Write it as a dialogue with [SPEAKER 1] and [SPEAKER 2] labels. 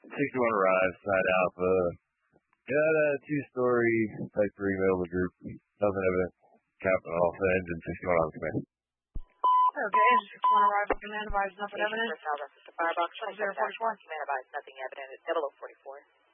[SPEAKER 1] 61 arrives, side alpha. Got a two-story type 3 middle of the group. Nothing evident. Captain off the engine, 61 on command.
[SPEAKER 2] Okay, engine 61 arrival, command advised, nothing evident.
[SPEAKER 3] Firebox,
[SPEAKER 2] 044.
[SPEAKER 3] command advised, nothing evident. It's 0044.